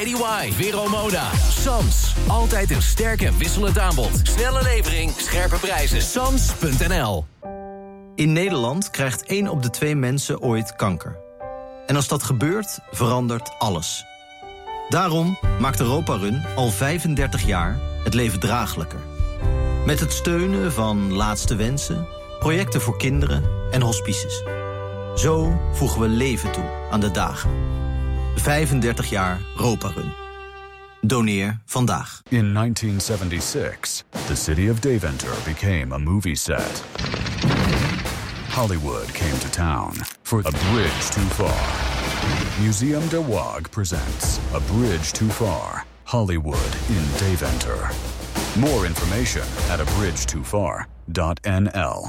Lady Y, Vero Moda, Sams. Altijd een sterk en wisselend aanbod. Snelle levering, scherpe prijzen. Sams.nl. In Nederland krijgt 1 op de 2 mensen ooit kanker. En als dat gebeurt, verandert alles. Daarom maakt Europa Run al 35 jaar het leven draaglijker. Met het steunen van Laatste Wensen, projecten voor kinderen en hospices. Zo voegen we leven toe aan de dagen. 35 jaar Europa Run. Doneer vandaag. In 1976, the city of Deventer became a movie set. Hollywood came to town for A Bridge Too Far. Museum de Waag presents A Bridge Too Far, Hollywood in Deventer. More information at abridgetofar.nl.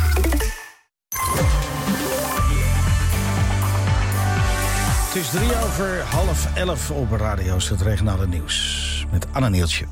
Het is 11:03 op Radio het regionale nieuws. Met Anne Nieltje.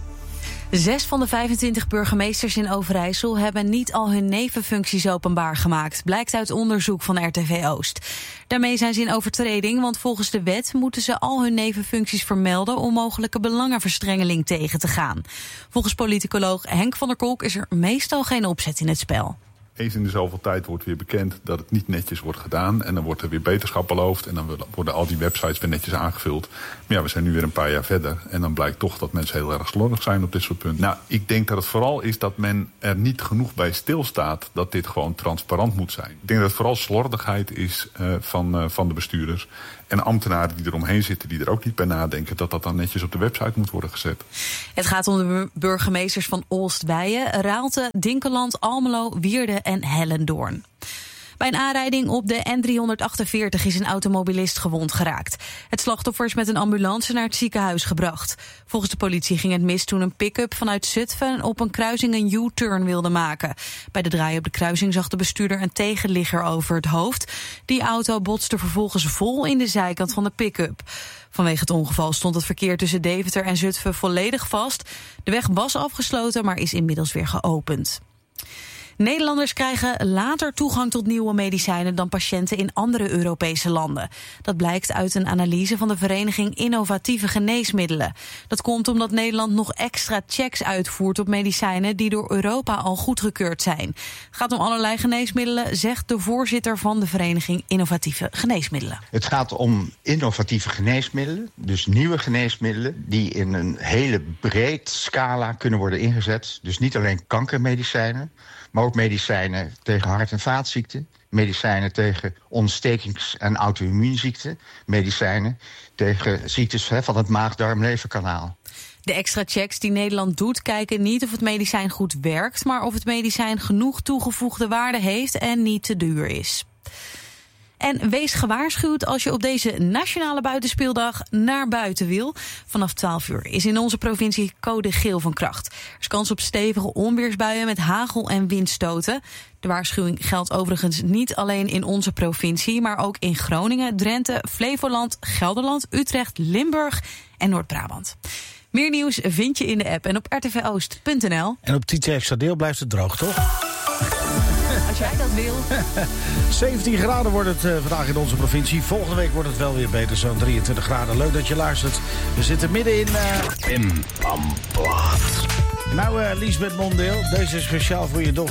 6 van de 25 burgemeesters in Overijssel hebben niet al hun nevenfuncties openbaar gemaakt, blijkt uit onderzoek van RTV Oost. Daarmee zijn ze in overtreding, want volgens de wet moeten ze al hun nevenfuncties vermelden om mogelijke belangenverstrengeling tegen te gaan. Volgens politicoloog Henk van der Kolk is er meestal geen opzet in het spel. Eens in de zoveel tijd wordt weer bekend dat het niet netjes wordt gedaan. En dan wordt er weer beterschap beloofd. En dan worden al die websites weer netjes aangevuld. Maar ja, we zijn nu weer een paar jaar verder. En dan blijkt toch dat mensen heel erg slordig zijn op dit soort punten. Nou, ik denk dat het vooral is dat men er niet genoeg bij stilstaat dat dit gewoon transparant moet zijn. Ik denk dat het vooral slordigheid is van de bestuurders. En ambtenaren die eromheen zitten, die er ook niet bij nadenken dat dat dan netjes op de website moet worden gezet. Het gaat om de burgemeesters van Oostweijen, Raalte, Dinkeland, Almelo, Wierde en Hellendoorn. Bij een aanrijding op de N348 is een automobilist gewond geraakt. Het slachtoffer is met een ambulance naar het ziekenhuis gebracht. Volgens de politie ging het mis toen een pick-up vanuit Zutphen op een kruising een U-turn wilde maken. Bij de draai op de kruising zag de bestuurder een tegenligger over het hoofd. Die auto botste vervolgens vol in de zijkant van de pick-up. Vanwege het ongeval stond het verkeer tussen Deventer en Zutphen volledig vast. De weg was afgesloten, maar is inmiddels weer geopend. Nederlanders krijgen later toegang tot nieuwe medicijnen dan patiënten in andere Europese landen. Dat blijkt uit een analyse van de Vereniging Innovatieve Geneesmiddelen. Dat komt omdat Nederland nog extra checks uitvoert op medicijnen die door Europa al goedgekeurd zijn. Het gaat om allerlei geneesmiddelen, zegt de voorzitter van de Vereniging Innovatieve Geneesmiddelen. Het gaat om innovatieve geneesmiddelen, dus nieuwe geneesmiddelen die in een hele breed scala kunnen worden ingezet. Dus niet alleen kankermedicijnen, maar ook medicijnen tegen hart- en vaatziekten, medicijnen tegen ontstekings- en auto-immuunziekten, medicijnen tegen ziektes van het maag-darm-leverkanaal. De extra checks die Nederland doet kijken niet of het medicijn goed werkt, maar of het medicijn genoeg toegevoegde waarde heeft en niet te duur is. En wees gewaarschuwd als je op deze nationale buitenspeeldag naar buiten wil. Vanaf 12 uur is in onze provincie code geel van kracht. Er is kans op stevige onweersbuien met hagel en windstoten. De waarschuwing geldt overigens niet alleen in onze provincie, maar ook in Groningen, Drenthe, Flevoland, Gelderland, Utrecht, Limburg en Noord-Brabant. Meer nieuws vind je in de app en op rtvoost.nl. En op TT Extra Deel blijft het droog, toch? Als jij dat wil. 17 graden wordt het vandaag in onze provincie. Volgende week wordt het wel weer beter, zo'n 23 graden. Leuk dat je luistert. We zitten midden in... Pim Pam Plat. Nou, Liesbeth Mondeel, deze is speciaal voor je dochter.